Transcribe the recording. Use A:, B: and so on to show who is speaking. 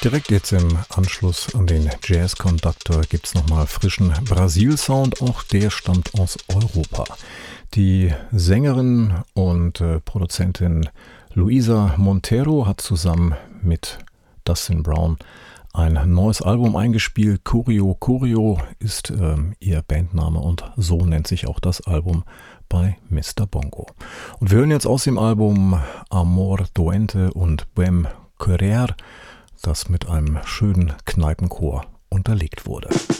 A: Direkt jetzt im Anschluss an den Jazz Conductor gibt es nochmal frischen Brasil-Sound, auch der stammt aus Europa. Die Sängerin und Produzentin Luisa Monteiro hat zusammen mit Dustin Brown ein neues Album eingespielt. Curio Curio ist ihr Bandname und so nennt sich auch das Album bei Mr. Bongo. Und wir hören jetzt aus dem Album Amor Doente und Bem Querer, das mit einem schönen Kneipenchor unterlegt wurde.